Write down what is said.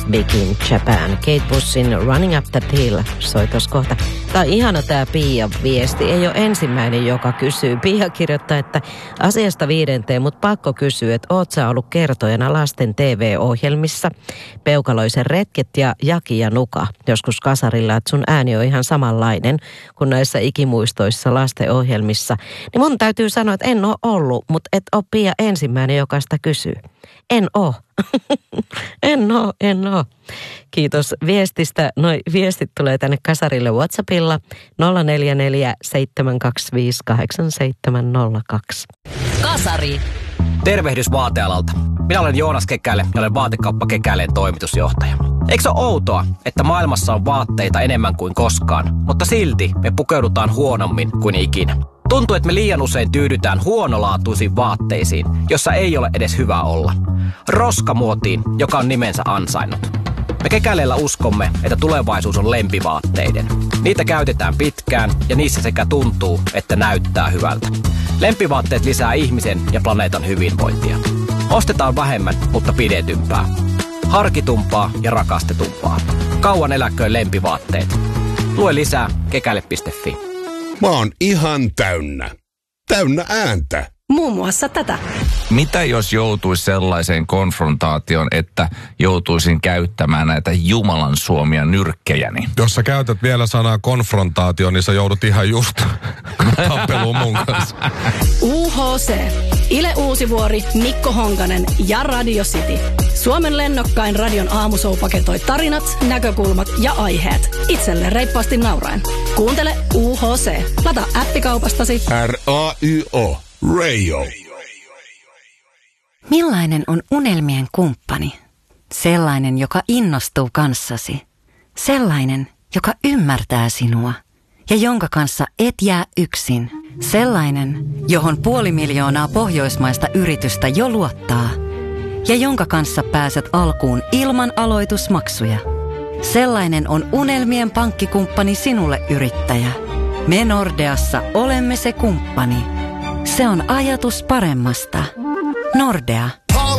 Big in Japan. Kate Bushin Running Up That Hill soitos kohta. Tämä on ihana tämä Pia viesti. Ei ole ensimmäinen, joka kysyy. Pia kirjoittaa, että asiasta 5, mutta pakko kysyä, että oot sä ollut kertojana lasten TV-ohjelmissa, Peukaloisen retket ja Jaki ja Nuka, joskus kasarilla, että sun ääni on ihan samanlainen kuin näissä ikimuistoissa lastenohjelmissa. Niin mun täytyy sanoa, että en ole ollut, mutta et ole Pia ensimmäinen, joka sitä kysyy. En oo. En oo. Kiitos viestistä. Noi viestit tulee tänne kasarille WhatsAppilla 044 725 8702. Kasari. Tervehdys vaatealalta. Minä olen Joonas Kekäle ja olen Vaatekauppa Kekäleen toimitusjohtaja. Eikö se ole outoa, että maailmassa on vaatteita enemmän kuin koskaan, mutta silti me pukeudutaan huonommin kuin ikinä? Tuntuu, että me liian usein tyydytään huonolaatuisiin vaatteisiin, jossa ei ole edes hyvä olla. Roskamuotiin, joka on nimensä ansainnut. Me Kekäleellä uskomme, että tulevaisuus on lempivaatteiden. Niitä käytetään pitkään ja niissä sekä tuntuu, että näyttää hyvältä. Lempivaatteet lisää ihmisen ja planeetan hyvinvointia. Ostetaan vähemmän, mutta pidetympää. Harkitumpaa ja rakastetumpaa. Kauan eläköön lempivaatteet. Lue lisää kekäle.fi. Mä oon ihan täynnä. Täynnä ääntä. Muun muassa tätä. Mitä jos joutuisi sellaiseen konfrontaatioon, että joutuisin käyttämään näitä Jumalan suomia nyrkkejäni? Jos sä käytät vielä sanaa konfrontaatio, niin sä joudut ihan just tappeluun mun kanssa. UHC. Ile Uusivuori, Mikko Honkanen ja Radio City. Suomen lennokkain radion aamushow paketoi tarinat, näkökulmat ja aiheet. Itselleen reippaasti nauraen. Kuuntele UHC. Lata appikaupastasi. RAYO. Radio. Millainen on unelmien kumppani? Sellainen, joka innostuu kanssasi. Sellainen, joka ymmärtää sinua. Ja jonka kanssa et jää yksin. Sellainen, johon 500 000 pohjoismaista yritystä jo luottaa. Ja jonka kanssa pääset alkuun ilman aloitusmaksuja. Sellainen on unelmien pankkikumppani sinulle, yrittäjä. Me Nordeassa olemme se kumppani. Se on ajatus paremmasta. Nordea.